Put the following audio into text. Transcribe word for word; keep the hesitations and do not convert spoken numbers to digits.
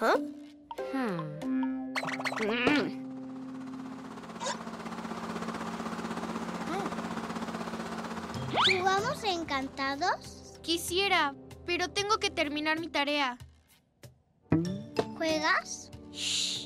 Ajá. Hmm. Mm. ¿Jugamos Encantados? Quisiera, pero tengo que terminar mi tarea. ¿Juegas? Shh.